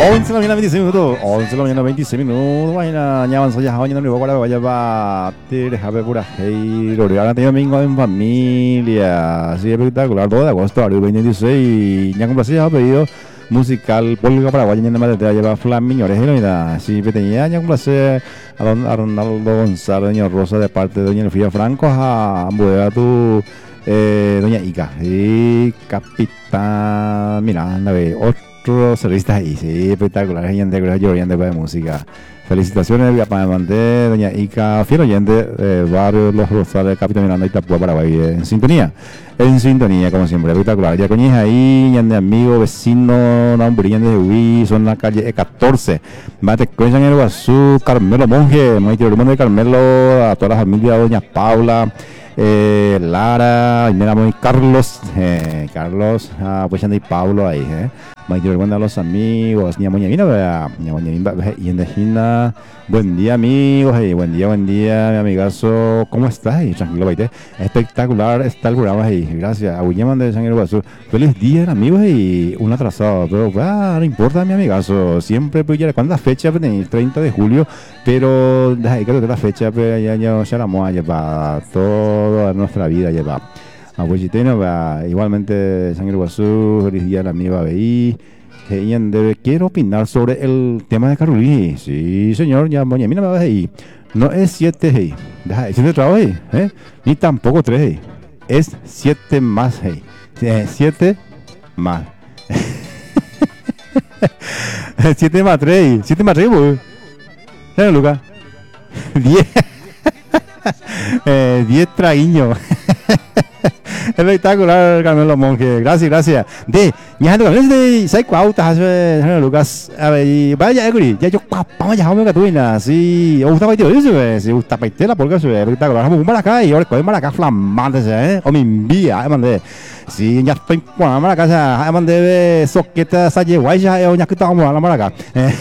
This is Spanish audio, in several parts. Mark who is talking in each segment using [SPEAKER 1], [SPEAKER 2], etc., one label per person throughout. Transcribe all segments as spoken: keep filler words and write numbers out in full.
[SPEAKER 1] once de la mañana, veintiséis minutos. once de la mañana, veintiséis minutos. Vaina, ya avanzó ya, mañana me voy a vaya para dejar pura hey, ahora tengo domingo en familia. Así espectacular, dos de agosto, abril veinte veintiséis. Ya compré ya pedido musical Polka Paraguaya, ya me te lleva Flaming, oreja, así tenía ya compré a don a Ronaldo Gonzalo, doña Rosa, de parte de doña Elfrida Franco, a Ambuea tu eh, doña Ica, y Capitán Miranda, ve, otro servicio ahí, sí, espectacular, gente que yo oyente de música. Felicitaciones para mandé doña Ica, fiel oyente de barrio Los Rosales, Capitán Miranda, Itapúa, Paraguay, en sintonía, en sintonía, como siempre, espectacular. Ya coñes ahí, ya de amigo, vecino, no brillan de Huí, son la calle E catorce. Mate cuentan el Guazú, Carmelo Monje, Maite hermano de Carmelo, a toda la familia, doña Paula. Eh, Lara, y mira, muy Carlos, eh, Carlos, ah, pues anda y Pablo ahí, eh. Mayor a los amigos, ña moña vino, ña moña vino, y en Dejina, buen día amigos, hey, buen día, buen día, mi amigazo, ¿cómo estás? Y tranquilo, baite, espectacular está el programa ahí, gracias, a William de San Guazú, feliz día amigos y un atrasado, pero ah, no importa mi amigazo, siempre pues ya, ¿cuándo la fecha? treinta de julio, pero déjame que la fecha, pero ya ya ya la moa lleva toda nuestra vida lleva. Abueliteno, igualmente San Guazú, feliz día al amigo A B I. Debe, quiero opinar sobre el tema de Carolí. Sí, señor, ya, moña, mira, me vas ahí. No es siete, hey. Deja, es siete trabajo, hey, ¿eh? Ni tampoco tres, hey. Es siete más, hey. siete más. siete más tres, siete más tres, güey. ¿Sabes, Lucas? diez. eh, diez traguiños. Espectacular, Carmelo Monje. Gracias, gracias. De, ya no es de sai cuauta, hace Lucas. A ver, vaya, Eguri, ya yo vamos ya vamos a tuina. Sí, gusta paite eso, si gusta paite la porque se espectacular. Vamos para acá y ahora con Maracá flamante, eh. O me envía, mande. Sí, ya estoy con Maracá, mande soqueta salle guaya, ya que estamos a la Maracá.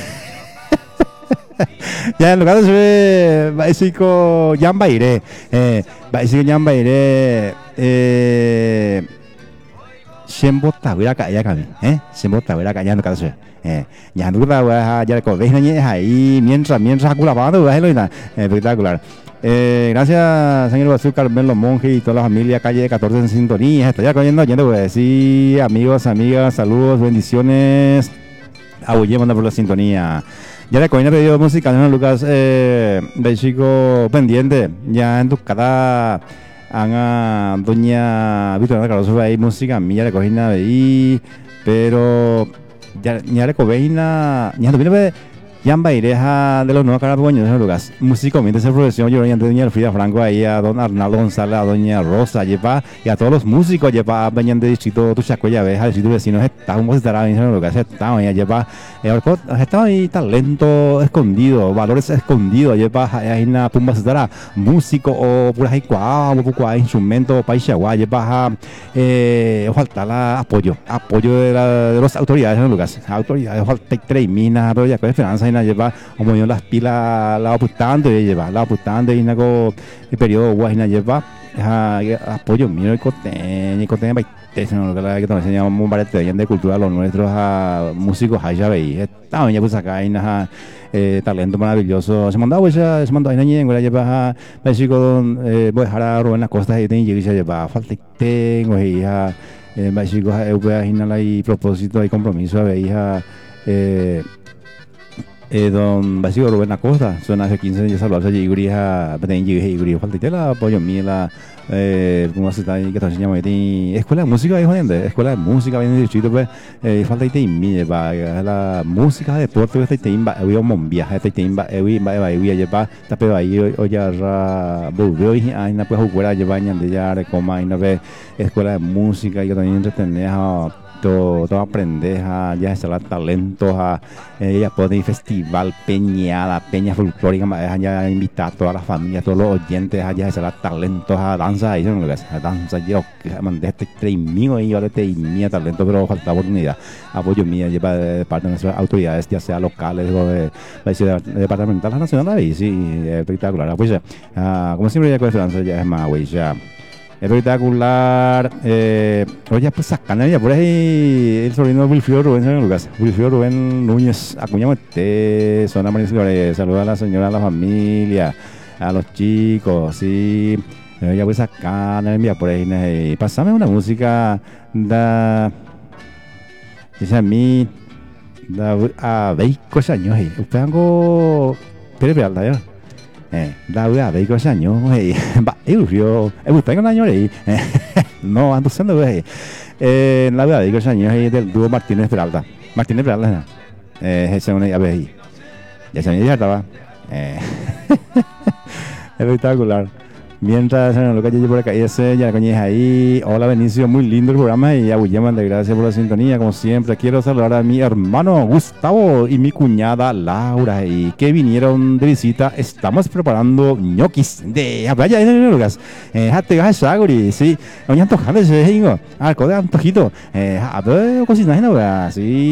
[SPEAKER 1] Ya en lugar de ser básico Yambaire, eh, básico Yambaire, eh, siempre tavera kaya kami, eh, siempre tavera kaya no caso, eh, ya no tavera ya con veis ahí mientras mientras culapando, es lo espectacular. Eh, gracias, señor Bazú, Carmelo Monje y toda la familia calle catorce en sintonía. Estoy ya cogiendo, yendo, pues sí, amigos, amigas, saludos, bendiciones. Abullemos por la sintonía. Ya le coño pedido música, ¿no, Lucas? Eh, de chico pendiente, ya en tu cara, haga doña Victoria Carlos, hay música mía, le cogí nada ahí, pero ya, ya le cogí nada, ya no viene ya en Baireja de los nuevos carabueños, ¿no, Lucas? Músico, mientras se profesión, yo ya doña Elfrida Franco ahí, a don Arnaldo González, a doña Rosa, lleva, y a todos los músicos, lleva, venían de distrito Tuchacuella, veja, distrito vecinos, está, ¿cómo se estará bien, Lucas? Está, ya lleva, está ahí talento escondido, valores escondidos, lleva, ahí en la pumba se estará, músico, o por ahí, cuau, o instrumento, paisagua, lleva, eh, falta la apoyo, apoyo de, la, de las autoridades, ¿no, Lucas? Autoridades, falta tres minas, pero ya con esperanza, lleva como yo las pilas la oputando y lleva la oputando y nago el periodo guajina lleva apoyo mío y coten y coten baite no que la que también enseñamos un barete de cultura los nuestros a músicos allá veis está ya pues acá hay eh, talento maravilloso se mandaba pues se mandaba ahí en la lleva a chico don voy a dejar a Rubén las costas y tengo que lleva falta tengo hija eh chicos voy a imaginar ahí propósito y compromiso a ver hija eh Eh, don Básico Rubén Acosta, suena hace quince años salvarse allí, Iguría, Petén, Iguría, falta la apoyo mío, la, eh, ¿cómo se está ahí? Que te enseñamos ahí, escuela de música, hijo de escuela de música, viene de distrito, pues, eh, falta ahí, mire, va, la música de deporte, que está ahí, va, hoy vamos a viajar, está ahí, va, hoy va, va, hoy lleva, está pedo ahí, hoy ya, volvió, y ahí, no puede jugar, lleva, de ya, recoma, ahí, no ve, escuela de música, y que también entretener, todo, todo aprender a ya instalar talentos a ella puede ir festival peñada peña folclórica ya invitar a toda la familia todos los oyentes a ya instalar talentos a danza y eso a danza yo mandé este training y yo le tenía talento pero falta oportunidad apoyo mía lleva de parte de nuestras autoridades ya sea locales o de la ciudad departamental nacional ahí sí espectacular pues uh, como siempre ya con esperanza ya es más güey ya espectacular. Eh, oye, pues sacando ya por ahí el sobrino de Wilfrido Rubén, señor Lucas. Wilfrido Rubén Núñez, Acuñamete, zona María Flores. Saluda a la señora, a la familia, a los chicos, sí. Eh, ya pues acá, envía por ahí. Eh, pásame una música da. Dice a mí, da a veinte años, eh. Usted hago. Pero, pero, ya. Eh, da a veinte años, eh. Va, eu rio, eu tengo un año ahí. No, ando siendo, güey. Eh, la verdad, veinte años ahí del dúo Martínez Peralta. Martínez Peralta, eh, ese es una llave ahí. Ya se me ya estaba. Eh, espectacular. Mientras en lo que yo por acá, ese ya la coñeja ahí. Hola Benicio, muy lindo el programa y a William, gracias por la sintonía. Como siempre, quiero saludar a mi hermano Gustavo y mi cuñada Laura, y que vinieron de visita. Estamos preparando ñoquis de la playa de Lucas. Eh, hate gas saguri, sí. Oye, antojando ese jingo. Ah, coda antojito. Eh, a ver, cocinar, ¿no? Sí.